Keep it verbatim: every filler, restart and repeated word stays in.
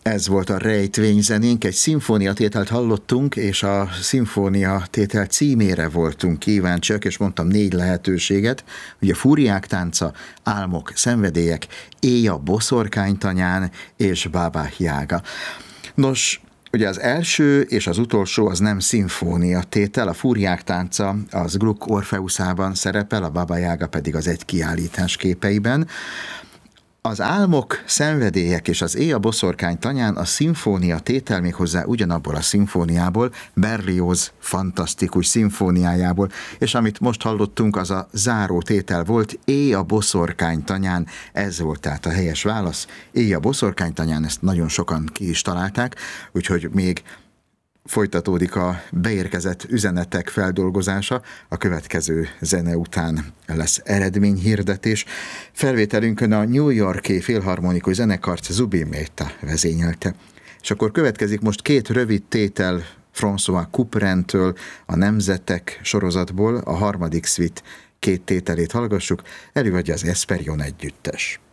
Ez volt a rejtvényzenénk, egy szimfóniatételt hallottunk, és a szimfóniatétel címére voltunk kíváncsiak, és mondtam négy lehetőséget, ugye Fúriák tánca, Álmok, szenvedélyek, Éj a boszorkánytanyán és Baba Jága. Nos, ugye az első és az utolsó az nem szimfóniatétel, a Fúriák tánca az Gluck Orfeuszában szerepel, a Baba Jága pedig az egy kiállítás képeiben. Az Álmok, szenvedélyek és az Éj a boszorkánytanyán a szimfónia tétel, méghozzá ugyanabból a szimfóniából, Berlioz fantasztikus szimfóniájából, és amit most hallottunk, az a záró tétel volt, Éj a boszorkánytanyán, ez volt tehát a helyes válasz, Éj a boszorkánytanyán, ezt nagyon sokan ki is találták, úgyhogy még folytatódik a beérkezett üzenetek feldolgozása, a következő zene után lesz eredményhirdetés. Felvételünkön a New York-i Filharmonikus Zenekart Zubin Mehta vezényelte. És akkor következik most két rövid tétel François Couperintől, a Nemzetek sorozatból, a harmadik szvit két tételét hallgassuk, előadja az Esperion együttes.